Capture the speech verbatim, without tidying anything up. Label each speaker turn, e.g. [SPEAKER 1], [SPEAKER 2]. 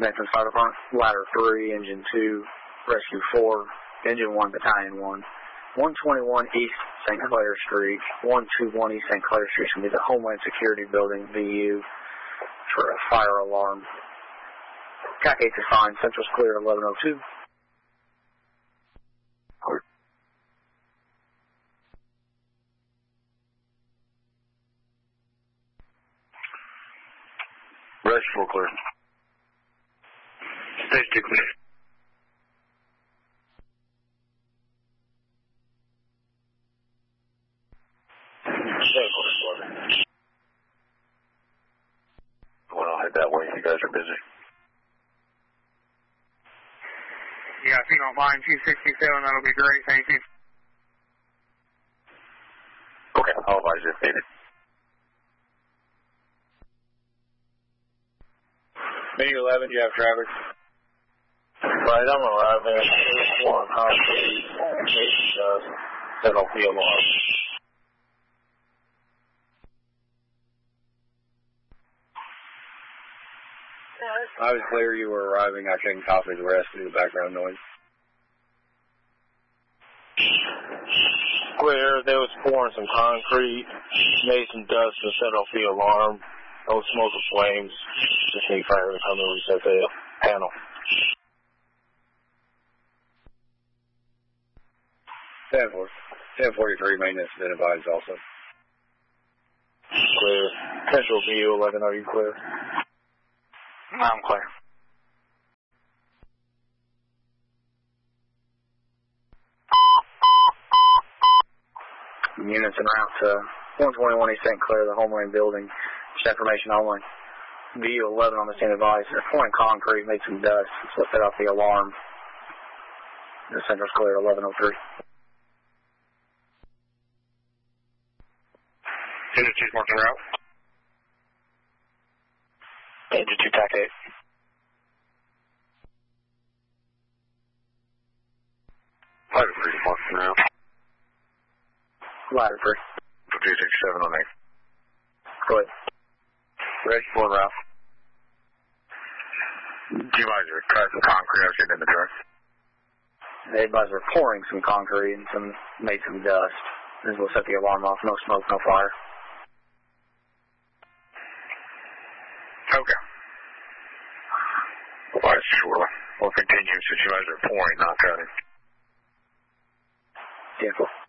[SPEAKER 1] Memphis Fire Department. Ladder three, Engine two, Rescue four, Engine one, Battalion one. one twenty-one East Saint Clair Street, one twenty-one East Saint Clair Street should be the Homeland Security Building, V U, for a fire alarm. C A C eight is fine. Central's clear, eleven oh two. Clear.
[SPEAKER 2] Rescue four clear. Stage two clear. Well, I'll head that way. You guys are busy.
[SPEAKER 3] Yeah, if you don't mind, two sixty-seven, that'll be great. Thank you.
[SPEAKER 2] Okay, I'll advise you if needed.
[SPEAKER 4] Mini eleven, do you have traffic?
[SPEAKER 2] Right, I'm arriving. One concrete. That'll be alarm.
[SPEAKER 4] I was clear you were arriving. I couldn't copy the rest due to background noise.
[SPEAKER 2] Clear. They was pouring some concrete, made some dust to set off the alarm. No smoke or flames. Just need fire to come and reset the panel.
[SPEAKER 4] ten forty-three maintenance has been advised also.
[SPEAKER 2] Clear. Central V U eleven, are you clear?
[SPEAKER 1] I'm clear. Units en route to one twenty-one East Saint Clair, the Homeland Building. Just information only. V U eleven on the scene advised. They're pouring concrete, made some dust, so set off the alarm. The center's clear, eleven oh three.
[SPEAKER 2] Engine two's marked en route. Engine two, T A C eight. Ladder three, marked en route.
[SPEAKER 1] Ladder three.
[SPEAKER 2] two sixty-seven on eight.
[SPEAKER 1] Go ahead.
[SPEAKER 2] Rescue four route. Do you mind your cut some concrete I was getting in the truck?
[SPEAKER 1] The advisor are pouring some concrete and some made some dust. This will set the alarm off. No smoke, no fire.
[SPEAKER 2] Okay. Well, sure. We'll continue since you guys are pouring, not cutting.
[SPEAKER 1] ten four.